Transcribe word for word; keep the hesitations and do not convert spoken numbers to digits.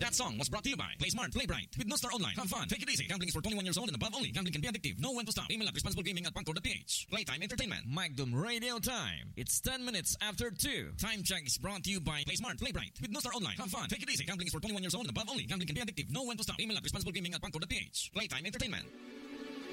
That song was brought to you by Play Smart, Play Bright with No Star Online. Have fun, take it easy. Gambling is for twenty-one years old and above only. Gambling can be addictive. Know when to stop. Email at responsiblegaming at pangco.ph. Playtime Entertainment. Micdom Radio Time. It's ten minutes after two. Time check is brought to you by Play Smart, Play Bright with No Star Online. Have fun, take it easy. Gambling is for twenty-one years old and above only. Gambling can be addictive. Know when to stop. Email at responsiblegaming at pangco.ph. Playtime Entertainment.